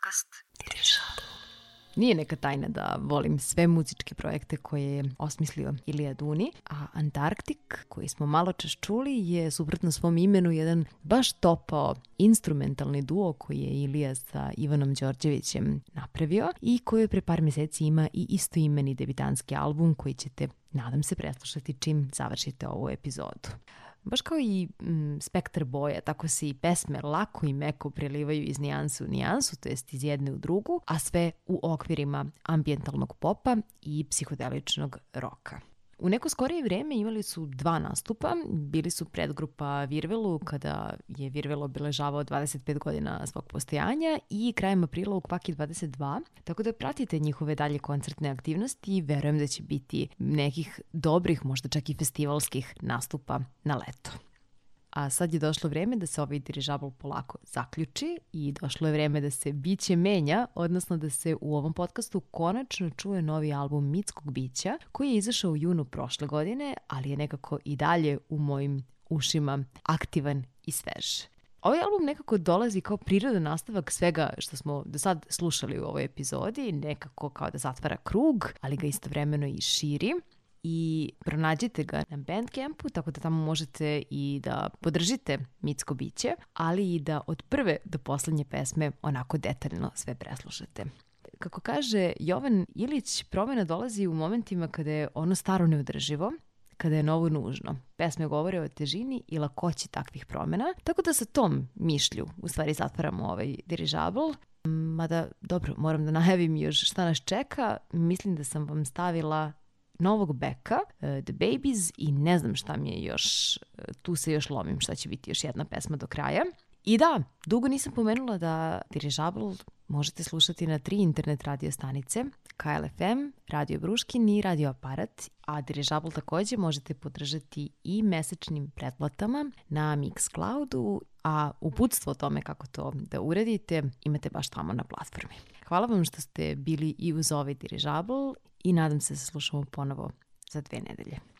Podcast Dirižabl. Nije neka tajna da volim sve muzičke projekte koje je osmislio Ilija Duni, a Antarktik, koji smo malo čas čuli, je suprotno svom imenu jedan baš topao instrumentalni duo koji je Ilija sa Ivanom Đorđevićem napravio i koji pre par meseci ima i istoimeni debitanski album koji ćete, nadam se, preslušati čim završite ovu epizodu. Baš kao i spektar boja, tako se i pesme lako i meko prelivaju iz nijanse u nijansu, to jest iz jedne u drugu, a sve u okvirima ambijentalnog popa i psihodeličnog roka. U neko skorije vreme imali su 2 nastupa, bili su predgrupa Virvelu kada je Virvel obeležavao 25 godina svog postojanja i krajem aprila u Kvaki 22, tako da pratite njihove dalje koncertne aktivnosti i verujem da će biti nekih dobrih, možda čak i festivalskih nastupa na leto. A sad je došlo vreme da se ovaj dirižabl polako zaključi i došlo je vreme da se biće menja, odnosno da se u ovom podcastu konačno čuje novi album Mitskog bića koji je izašao u junu prošle godine, ali je nekako i dalje u mojim ušima aktivan i svež. Ovaj album nekako dolazi kao prirodan nastavak svega što smo do sad slušali u ovoj epizodi, nekako kao da zatvara krug, ali ga istovremeno i širi. I pronađite ga na Bandcampu, tako da tamo možete i da podržite Mitsko biće, ali i da od prve do poslednje pesme onako detaljno sve preslušate. Kako kaže Jovan Ilić, promjena dolazi u momentima kada je ono staro neodrživo, kada je novo nužno. Pesme govore o težini i lakoći takvih promjena, tako da sa tom mišlju u stvari zatvaramo ovaj dirižabl. Mada, dobro, moram da najavim još šta nas čeka. Mislim da sam vam stavila novog Beka, The Babies i ne znam šta mi je još, tu se još lomim šta će biti još jedna pesma do kraja. I da, dugo nisam pomenula da dirižabl možete slušati na 3 internet radio stanice, KLFM, Radio Bruškin i Radio Aparat, a dirižabl takođe možete podržati i mesečnim pretplatama na Mixcloudu, a uputstvo o tome kako to da uradite imate baš tamo na platformi. Hvala vam što ste bili i uz ovaj dirižabl i nadam se da se slušamo ponovo za 2 nedelje.